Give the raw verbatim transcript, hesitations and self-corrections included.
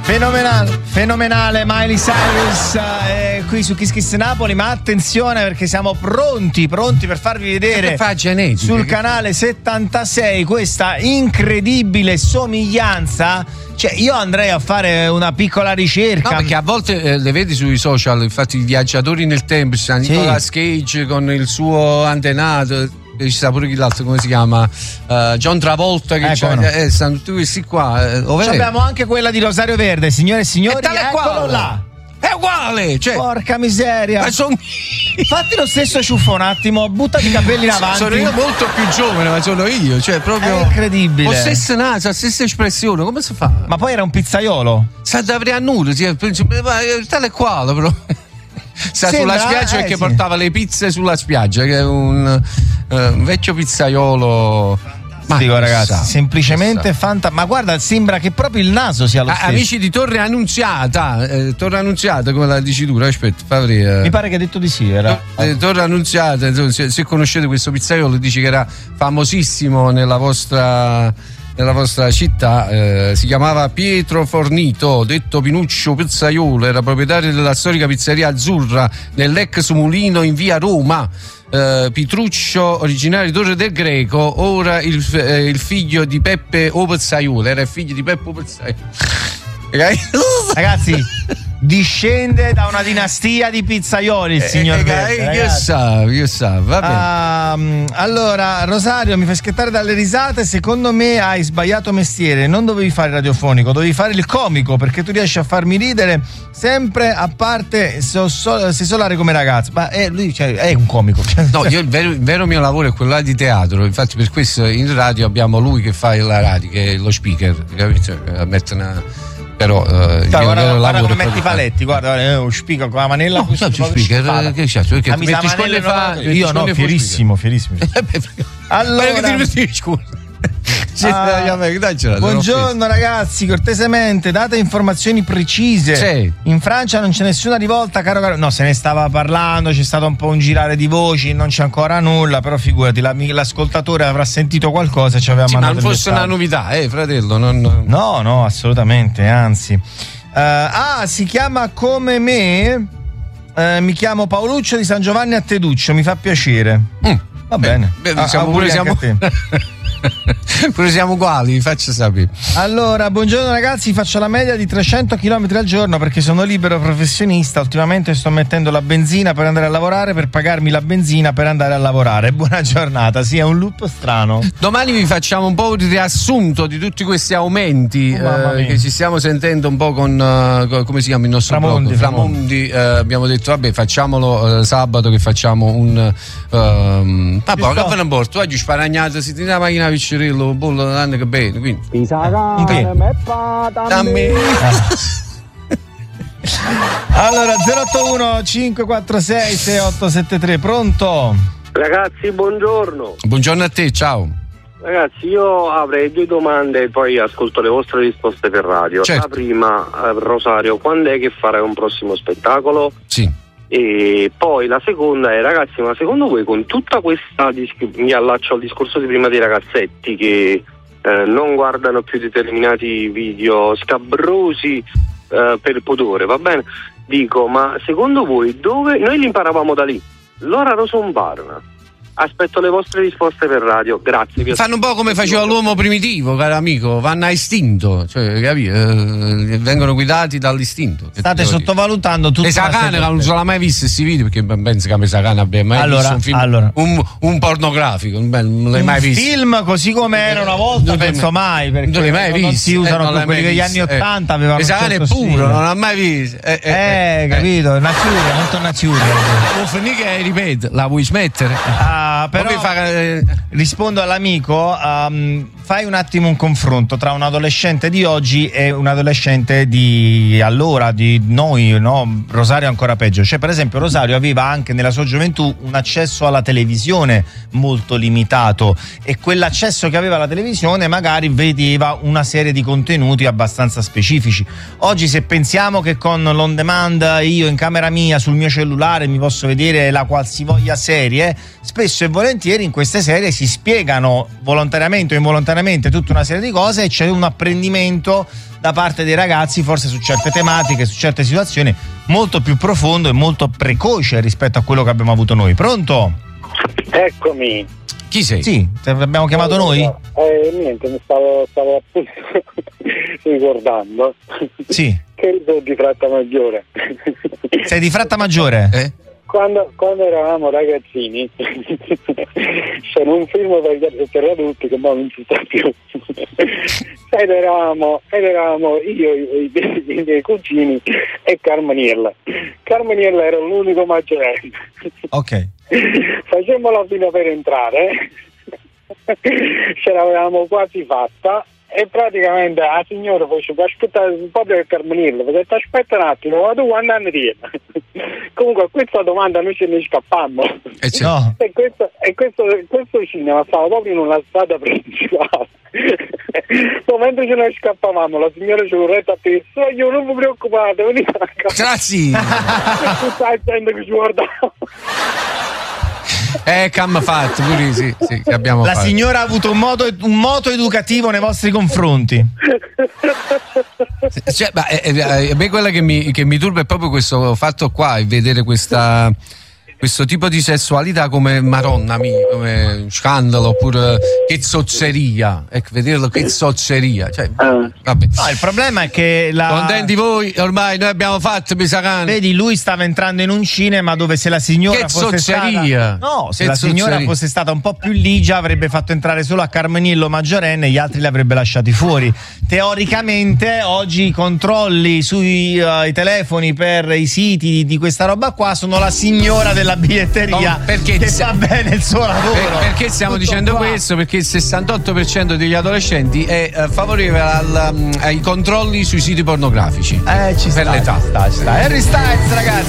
Fenomenale, fenomenale Miley Cyrus eh, qui su Kiss Kiss Napoli, ma attenzione perché siamo pronti, pronti per farvi vedere sul canale settantasei questa incredibile somiglianza. Cioè io andrei a fare una piccola ricerca. No, perché a volte eh, le vedi sui social, infatti i viaggiatori nel tempo, c'è sì. Nicolas Cage con il suo antenato. Ci sta pure chi l'altro, come si chiama? Uh, John Travolta, che ecco, c'è, no. eh, stanno tutti questi qua. Eh, abbiamo anche quella di Rosario Verde, signore e signori, tale eccolo quale. là. È uguale, cioè. Porca miseria. Ma son... Fatti lo stesso ciuffo un attimo, buttati i capelli in avanti. Sono io molto più giovane, ma sono io, cioè proprio. È incredibile. Ho stessa naso, stessa espressione, come si fa? Ma poi era un pizzaiolo. Sa da a nulla, tale quale però. Sta Sembra, sulla spiaggia eh, perché sì. portava le pizze sulla spiaggia, che è un, uh, un vecchio pizzaiolo. Ma dico ragazzi, sa, semplicemente fanta. Ma guarda, sembra che proprio il naso sia lo stesso. Ah, amici di Torre Annunziata, eh, Torre Annunziata, come la dici tu? Aspetta, Favri, eh. Mi pare che ha detto di sì, era. Eh, Torre Annunziata, se, se conoscete questo pizzaiolo, dice che era famosissimo nella vostra. nella vostra città, eh, si chiamava Pietro Fornito, detto Pinuccio Pizzaiolo, era proprietario della storica pizzeria Azzurra nell'ex mulino in via Roma. Eh, Pietruccio, originario di Torre del Greco, ora il, eh, il figlio di Peppe O Pizzaiolo, era il figlio di Peppe O Pizzaiolo. Ragazzi, discende da una dinastia di pizzaioli il signor eh, Verde, eh, io sa, io sa, va bene. Uh, allora, Rosario, mi fai schiattare dalle risate. Secondo me hai sbagliato mestiere, non dovevi fare il radiofonico, dovevi fare il comico, perché tu riesci a farmi ridere sempre, a parte so, so, sei solare come ragazzo. Ma è, lui cioè, è un comico. No, io il vero, il vero mio lavoro è quello là di teatro, infatti per questo in radio abbiamo lui che fa la radio, che è lo speaker, capito? Mette una... Però eh, guarda, guarda, guarda come metti i fare... paletti, guarda, eh, lo spiego con la manella. No, so, speaker, che c'è? Perché ah, ti metti scuole fa... Io no, fierissimo, fierissimo. Allora, che ti metti scuole? Ah, buongiorno ragazzi, cortesemente date informazioni precise. Sì. In Francia non c'è nessuna rivolta, caro caro. No, se ne stava parlando, c'è stato un po' un girare di voci, non c'è ancora nulla, però figurati, la, l'ascoltatore avrà sentito qualcosa e ci aveva sì, mandato. Ma non fosse una novità, eh, fratello. Non... No, no, assolutamente, anzi. Uh, ah, si chiama come me. Uh, mi chiamo Paoluccio di San Giovanni a Teduccio, mi fa piacere. Mm. Va bene. Beh, beh, siamo, pure siamo... pure siamo uguali, vi faccio sapere. Allora, buongiorno ragazzi, faccio la media di trecento chilometri al giorno perché sono libero professionista. Ultimamente sto mettendo la benzina per andare a lavorare, per pagarmi la benzina per andare a lavorare. Buona giornata, sì, è un loop strano. Domani vi facciamo un po' un riassunto di tutti questi aumenti oh, eh, che ci stiamo sentendo un po' con, uh, come si chiama il nostro Framondi, blog? Framondi, eh, abbiamo detto vabbè, facciamolo eh, sabato che facciamo un um, vabbè, che ve ne porto, oggi sparagnate, si tiene la macchina Piccirillo, bollo, danno che bene, quindi dammi. Allora zero otto uno cinque quattro sei sei otto sette tre, pronto? Ragazzi, buongiorno. Buongiorno a te, ciao. Ragazzi, io avrei due domande e poi ascolto le vostre risposte per radio. Certo. La prima, eh, Rosario, quando è che farai un prossimo spettacolo? Sì. E poi la seconda è, ragazzi, ma secondo voi con tutta questa dis- mi allaccio al discorso di prima dei ragazzetti che eh, non guardano più determinati video scabrosi eh, per pudore, va bene? Dico, ma secondo voi dove noi li imparavamo da lì? Loro sono barna. Aspetto le vostre risposte per radio, grazie. Vi Fanno un po' come faceva l'uomo primitivo, caro amico, vanno a istinto, cioè, capito? Eh, vengono guidati dall'istinto. State sottovalutando tutto. Le Sagane non sono mai visto questi video perché penso che a Sagane abbia mai allora, visto un film, allora. un, un pornografico, non l'hai un mai visto. Un film così come era una volta, non penso mai, perché non l'hai mai non, visto. Non si usano eh, con quelli degli anni ottanta, eh. avevano Le Sagane certo puro, stile. non l'ha mai visto. Eh, eh, eh, eh capito, natura, molto natura. Non finì che ripeto, la vuoi smettere? Ah, però fa, rispondo all'amico, um, fai un attimo un confronto tra un adolescente di oggi e un adolescente di allora, di noi, no? Rosario ancora peggio. Cioè, per esempio, Rosario aveva anche nella sua gioventù un accesso alla televisione molto limitato e quell'accesso che aveva alla televisione magari vedeva una serie di contenuti abbastanza specifici. Oggi, se pensiamo che con l'on demand io in camera mia sul mio cellulare mi posso vedere la qualsivoglia serie, spesso e volentieri in queste serie si spiegano volontariamente o involontariamente tutta una serie di cose e c'è un apprendimento da parte dei ragazzi forse su certe tematiche, su certe situazioni molto più profondo e molto precoce rispetto a quello che abbiamo avuto noi. Pronto? Eccomi. Chi sei? Sì, ti abbiamo chiamato noi? Eh, niente, mi stavo, stavo appunto ricordando. Sì. Che sono di Frattamaggiore. Sei di Frattamaggiore? Eh? Quando, quando eravamo ragazzini c'era un film per, per adulti che non ci sta più ed eravamo, ed eravamo io, i, i, i miei cugini e Carmaniella. Carmaniella era l'unico maggiorenne. Ok. Facemmo la fila per entrare, ce l'avevamo quasi fatta e praticamente la signora fece aspettare un po' per Carmaniella, perché ti aspetta un attimo, ma tu quando anni tieni? Comunque a questa domanda noi ce ne scappammo Eh, c'è- No. e, questo, e questo, questo cinema stava proprio in una strada principale. No, mentre ce ne scappavamo la signora ci vorrei a te, so, io non vi preoccupate, venite a casa. Grazie. Tutta la gente che ci guardava. Eh, che abbiamo fatto, pure sì, sì, che abbiamo La fatto. signora ha avuto un modo, un moto educativo nei vostri confronti. Cioè, ma, eh, eh, a me quella che mi, che mi turba è proprio questo fatto qua, e vedere questa, questo tipo di sessualità come Maronna mia, come scandalo, oppure che zozzeria, ecco, vederlo che zozzeria, cioè, vabbè. No, il problema è che la... Contenti voi? Ormai noi abbiamo fatto Pisacane. Vedi, lui stava entrando in un cinema dove se la signora Che fosse zozzeria! stata no, se Che la signora zozzeria! fosse stata un po' più ligia avrebbe fatto entrare solo a Carmaniello maggiorenne e gli altri li avrebbe lasciati fuori. Teoricamente oggi i controlli sui uh, i telefoni per i siti di, di questa roba qua sono la signora della biglietteria, No, perché che se- fa bene il suo lavoro. Per- perché stiamo Tutto dicendo qua. questo? Perché il sessantotto per cento degli adolescenti è eh, favorevole al, um, ai controlli sui siti pornografici. Eh, ci per sta, l'età. ci sta, ci sta. Harry Styles, ragazzi.